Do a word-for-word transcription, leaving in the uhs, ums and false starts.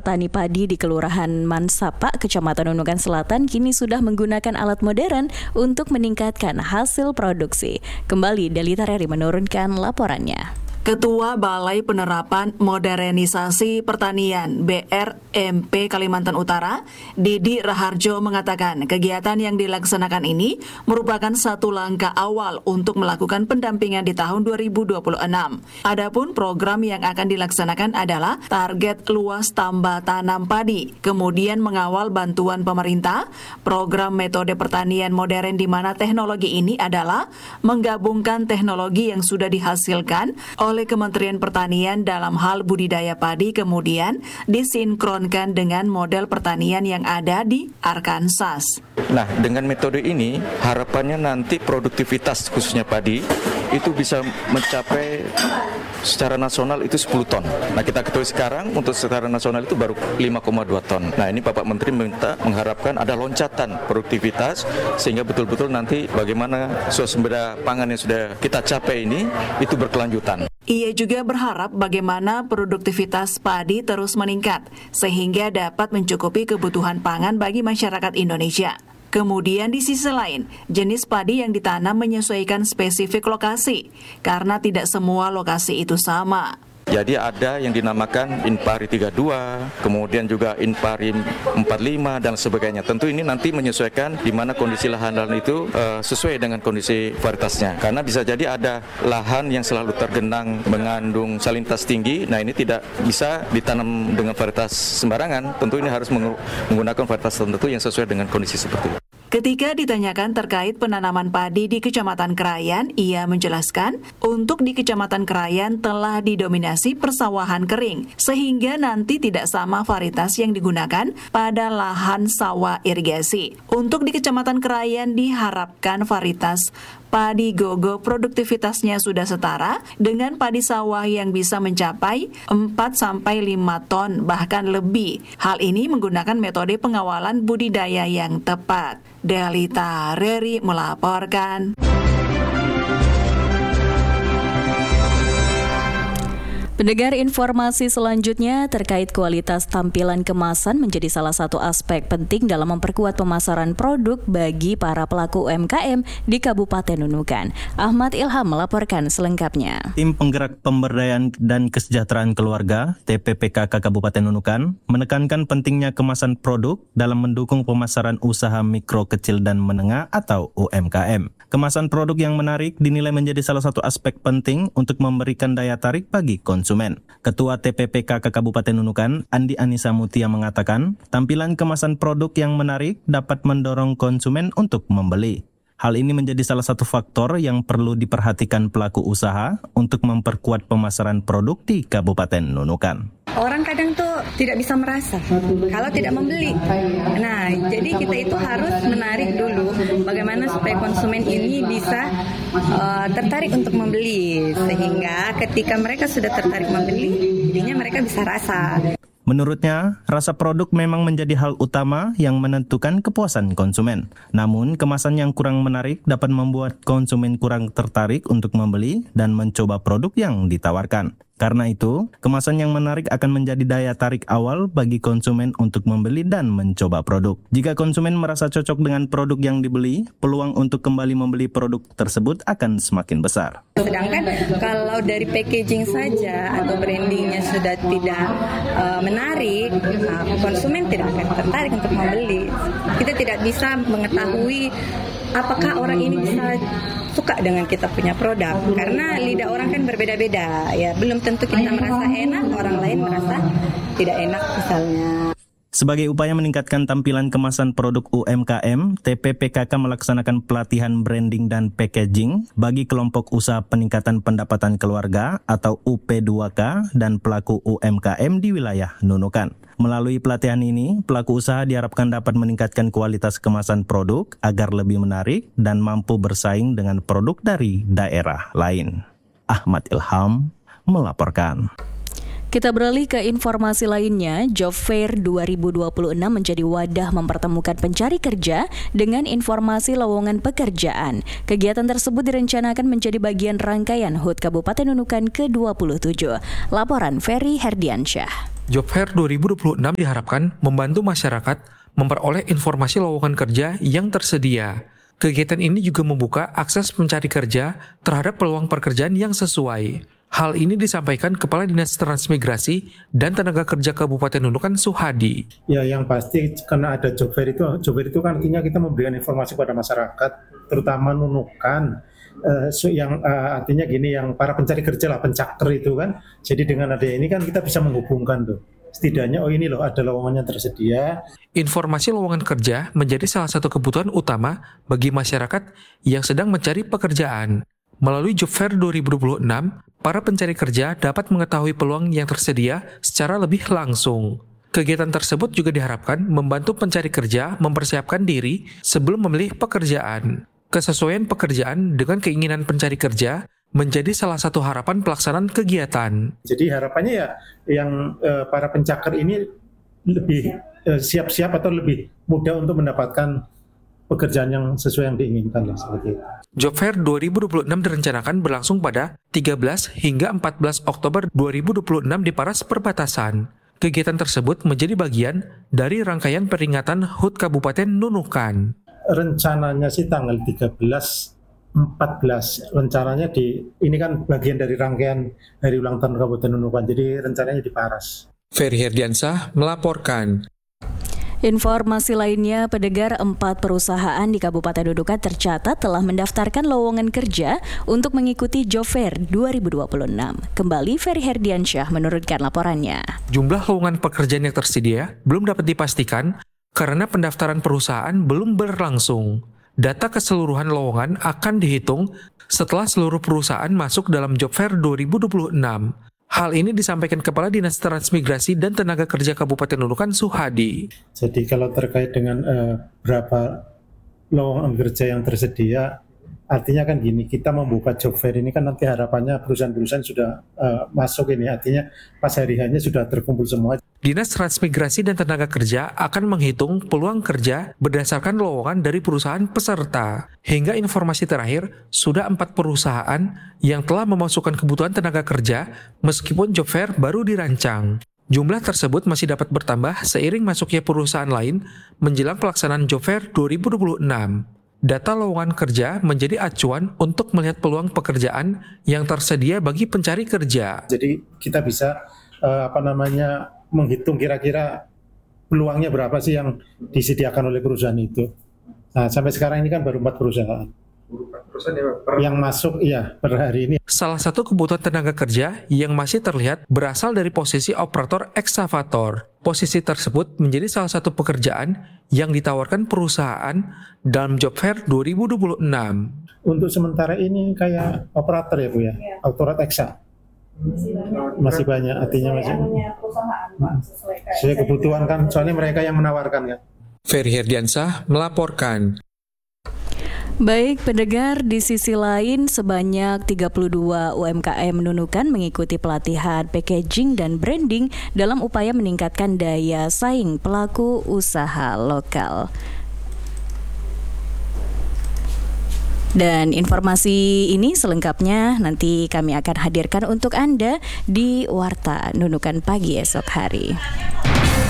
petani padi di Kelurahan Mansapa, Kecamatan Nunukan Selatan kini sudah menggunakan alat modern untuk meningkatkan hasil produksi. Kembali Delita Reri menurunkan laporannya. Ketua Balai Penerapan Modernisasi Pertanian B R M P Kalimantan Utara, Didi Raharjo mengatakan kegiatan yang dilaksanakan ini merupakan satu langkah awal untuk melakukan pendampingan di tahun dua ribu dua puluh enam. Adapun program yang akan dilaksanakan adalah target luas tambah tanam padi, kemudian mengawal bantuan pemerintah, program metode pertanian modern di mana teknologi ini adalah menggabungkan teknologi yang sudah dihasilkan oleh oleh Kementerian Pertanian dalam hal budidaya padi kemudian disinkronkan dengan model pertanian yang ada di Arkansas. Nah, dengan metode ini harapannya nanti produktivitas khususnya padi itu bisa mencapai secara nasional itu sepuluh ton. Nah, kita ketahui sekarang untuk secara nasional itu baru lima koma dua ton. Nah, ini Bapak Menteri minta mengharapkan ada loncatan produktivitas sehingga betul-betul nanti bagaimana swasembada pangan yang sudah kita capai ini itu berkelanjutan. Ia juga berharap bagaimana produktivitas padi terus meningkat sehingga dapat mencukupi kebutuhan pangan bagi masyarakat Indonesia. Kemudian di sisi lain, jenis padi yang ditanam menyesuaikan spesifik lokasi karena tidak semua lokasi itu sama. Jadi ada yang dinamakan Inpari tiga puluh dua, kemudian juga Inpari empat puluh lima dan sebagainya. Tentu ini nanti menyesuaikan di mana kondisi lahan-lahan itu uh, sesuai dengan kondisi varietasnya. Karena bisa jadi ada lahan yang selalu tergenang mengandung salinitas tinggi, nah ini tidak bisa ditanam dengan varietas sembarangan. Tentu ini harus menggunakan varietas tertentu yang sesuai dengan kondisi seperti itu. Ketika ditanyakan terkait penanaman padi di Kecamatan Krayan, ia menjelaskan untuk di Kecamatan Krayan telah didominasi persawahan kering, sehingga nanti tidak sama varietas yang digunakan pada lahan sawah irigasi. Untuk di Kecamatan Krayan diharapkan varietas padi gogo produktivitasnya sudah setara dengan padi sawah yang bisa mencapai empat sampai lima ton bahkan lebih. Hal ini menggunakan metode pengawalan budidaya yang tepat. Delita Reri melaporkan. Pendengar, informasi selanjutnya terkait kualitas tampilan kemasan menjadi salah satu aspek penting dalam memperkuat pemasaran produk bagi para pelaku U M K M di Kabupaten Nunukan. Ahmad Ilham melaporkan selengkapnya. Tim Penggerak Pemberdayaan dan Kesejahteraan Keluarga T P P K K Kabupaten Nunukan menekankan pentingnya kemasan produk dalam mendukung pemasaran usaha mikro, kecil, dan menengah atau U M K M. Kemasan produk yang menarik dinilai menjadi salah satu aspek penting untuk memberikan daya tarik bagi konsumen. Ketua T P P K K Kabupaten Nunukan, Andi Anissa Mutia mengatakan, tampilan kemasan produk yang menarik dapat mendorong konsumen untuk membeli. Hal ini menjadi salah satu faktor yang perlu diperhatikan pelaku usaha untuk memperkuat pemasaran produk di Kabupaten Nunukan. Orang kadang tuh tidak bisa merasa kalau tidak membeli. Nah, jadi kita itu harus menarik dulu bagaimana supaya konsumen ini bisa uh, tertarik untuk membeli. Sehingga ketika mereka sudah tertarik membeli, jadinya mereka bisa rasa. Menurutnya, rasa produk memang menjadi hal utama yang menentukan kepuasan konsumen. Namun, kemasan yang kurang menarik dapat membuat konsumen kurang tertarik untuk membeli dan mencoba produk yang ditawarkan. Karena itu, kemasan yang menarik akan menjadi daya tarik awal bagi konsumen untuk membeli dan mencoba produk. Jika konsumen merasa cocok dengan produk yang dibeli, peluang untuk kembali membeli produk tersebut akan semakin besar. Sedangkan kalau dari packaging saja atau brandingnya sudah tidak uh, menarik, nah, konsumen tidak akan tertarik untuk membeli. Kita tidak bisa mengetahui apakah orang ini bisa suka dengan kita punya produk, karena lidah orang kan berbeda-beda, ya belum tentu kita merasa enak, orang lain merasa tidak enak misalnya. Sebagai upaya meningkatkan tampilan kemasan produk U M K M, T P P K K melaksanakan pelatihan branding dan packaging bagi kelompok usaha peningkatan pendapatan keluarga atau U P dua K dan pelaku U M K M di wilayah Nunukan. Melalui pelatihan ini, pelaku usaha diharapkan dapat meningkatkan kualitas kemasan produk agar lebih menarik dan mampu bersaing dengan produk dari daerah lain. Ahmad Ilham melaporkan. Kita beralih ke informasi lainnya. Job Fair dua ribu dua puluh enam menjadi wadah mempertemukan pencari kerja dengan informasi lowongan pekerjaan. Kegiatan tersebut direncanakan menjadi bagian rangkaian H U T Kabupaten Nunukan ke dua puluh tujuh. Laporan Ferry Herdiansyah. Job Fair dua ribu dua puluh enam diharapkan membantu masyarakat memperoleh informasi lowongan kerja yang tersedia. Kegiatan ini juga membuka akses mencari kerja terhadap peluang pekerjaan yang sesuai. Hal ini disampaikan Kepala Dinas Transmigrasi dan Tenaga Kerja Kabupaten Nunukan Suhadi. Ya, yang pasti karena ada job fair itu, job fair itu kan artinya kita memberikan informasi kepada masyarakat, terutama Nunukan, uh, yang uh, artinya gini, yang para pencari kerja lah, pencaker itu kan. Jadi dengan ada ini kan kita bisa menghubungkan tuh. Setidaknya, oh ini loh ada lowongan yang tersedia. Informasi lowongan kerja menjadi salah satu kebutuhan utama bagi masyarakat yang sedang mencari pekerjaan. Melalui Job Fair dua ribu dua puluh enam, para pencari kerja dapat mengetahui peluang yang tersedia secara lebih langsung. Kegiatan tersebut juga diharapkan membantu pencari kerja mempersiapkan diri sebelum memilih pekerjaan. Kesesuaian pekerjaan dengan keinginan pencari kerja menjadi salah satu harapan pelaksanaan kegiatan. Jadi harapannya ya yang eh, para pencaker ini lebih eh, siap-siap atau lebih mudah untuk mendapatkan pekerjaan yang sesuai yang diinginkan lah, seperti itu. Job Fair dua ribu dua puluh enam direncanakan berlangsung pada tiga belas hingga empat belas Oktober dua ribu dua puluh enam di Paras Perbatasan. Kegiatan tersebut menjadi bagian dari rangkaian peringatan H U T Kabupaten Nunukan. Rencananya sih tanggal tiga belas empat belas, rencananya di ini kan bagian dari rangkaian hari ulang tahun Kabupaten Nunukan, jadi rencananya di Paras. Ferry Herdiansyah melaporkan. Informasi lainnya, pendengar, empat perusahaan di Kabupaten Nunukan tercatat telah mendaftarkan lowongan kerja untuk mengikuti Job Fair dua ribu dua puluh enam. Kembali Ferry Herdiansyah menurunkan laporannya. Jumlah lowongan pekerjaan yang tersedia belum dapat dipastikan karena pendaftaran perusahaan belum berlangsung. Data keseluruhan lowongan akan dihitung setelah seluruh perusahaan masuk dalam Job Fair dua ribu dua puluh enam. Hal ini disampaikan Kepala Dinas Transmigrasi dan Tenaga Kerja Kabupaten Nunukan Suhadi. Jadi kalau terkait dengan uh, berapa lowongan kerja yang tersedia, artinya kan gini, kita membuka job fair ini kan nanti harapannya perusahaan-perusahaan sudah uh, masuk ini, artinya pas hari hanya sudah terkumpul semua. Dinas Transmigrasi dan Tenaga Kerja akan menghitung peluang kerja berdasarkan lowongan dari perusahaan peserta. Hingga informasi terakhir, sudah empat perusahaan yang telah memasukkan kebutuhan tenaga kerja meskipun job fair baru dirancang. Jumlah tersebut masih dapat bertambah seiring masuknya perusahaan lain menjelang pelaksanaan Job Fair dua ribu dua puluh enam. Data lowongan kerja menjadi acuan untuk melihat peluang pekerjaan yang tersedia bagi pencari kerja. Jadi kita bisa uh, apa namanya menghitung kira-kira peluangnya berapa sih yang disediakan oleh perusahaan itu. Nah, sampai sekarang ini kan baru empat perusahaan. Yang masuk iya per hari ini. Salah satu kebutuhan tenaga kerja yang masih terlihat berasal dari posisi operator ekskavator. Posisi tersebut menjadi salah satu pekerjaan yang ditawarkan perusahaan dalam Job Fair dua ribu dua puluh enam. Untuk sementara ini kayak operator ya Bu ya, ya. Operator eksa. Masih banyak, artinya masih sesuai kebutuhan kan, soalnya mereka yang menawarkan ya. Ferry Herdiansyah melaporkan. Baik pendengar, di sisi lain sebanyak tiga puluh dua U M K M Nunukan mengikuti pelatihan packaging dan branding dalam upaya meningkatkan daya saing pelaku usaha lokal. Dan informasi ini selengkapnya nanti kami akan hadirkan untuk Anda di Warta Nunukan pagi esok hari.